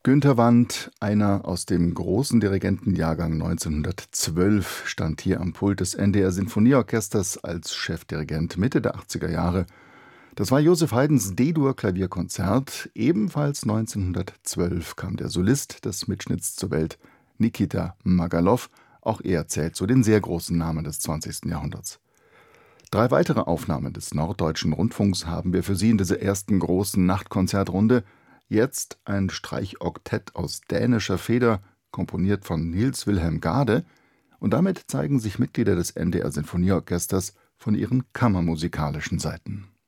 Günter Wandt, einer aus dem großen Dirigentenjahrgang 1912, stand hier am Pult des NDR-Sinfonieorchesters als Chefdirigent Mitte der 80er Jahre. Das war Joseph Haydns D-Dur-Klavierkonzert. Ebenfalls 1912 kam der Solist des Mitschnitts zur Welt, Nikita Magalow. Auch er zählt zu den sehr großen Namen des 20. Jahrhunderts. 3 weitere Aufnahmen des Norddeutschen Rundfunks haben wir für Sie in dieser ersten großen Nachtkonzertrunde. Jetzt ein Streichoktett aus dänischer Feder, komponiert von Niels Wilhelm Gade. Und damit zeigen sich Mitglieder des NDR-Sinfonieorchesters von ihren kammermusikalischen Seiten.